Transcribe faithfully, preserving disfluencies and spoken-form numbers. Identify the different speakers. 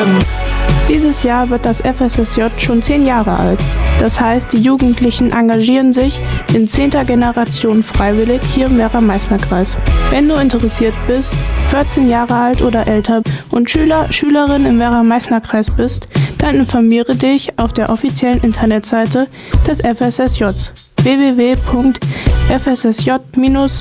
Speaker 1: Dieses Jahr wird das F S S J schon zehn Jahre alt. Das heißt, die Jugendlichen engagieren sich in zehnter Generation freiwillig hier im Werra-Meißner-Kreis. Wenn du interessiert bist, vierzehn Jahre alt oder älter und Schüler, Schülerin im Werra-Meißner-Kreis bist, dann informiere dich auf der offiziellen Internetseite des F S S J w w w punkt f s s j dash